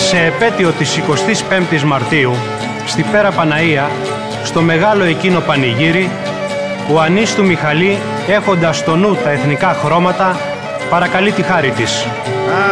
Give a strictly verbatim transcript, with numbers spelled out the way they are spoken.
Σε επέτειο της εικοστής πέμπτης Μαρτίου, στη Πέρα Παναΐα, στο μεγάλο εκείνο πανηγύρι, ο Ανής του Μιχαλή, έχοντας στο νου τα εθνικά χρώματα, παρακαλεί τη χάρη της.